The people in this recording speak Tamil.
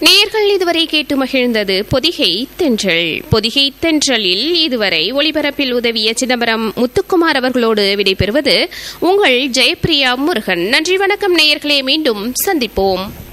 நேயர்கள் இதுவரை கேட்டு மகிழ்ந்தது பொதிகை தென்றல். பொதிகை தென்றலில் இதுவரை ஒளிபரப்பில் உதவிய சிதம்பரம் முத்துக்குமார் அவர்களோடு விடைபெறுவது உங்கள் ஜெயப்பிரியா முருகன். நன்றி, வணக்கம் நேயர்களே, மீண்டும் சந்திப்போம்.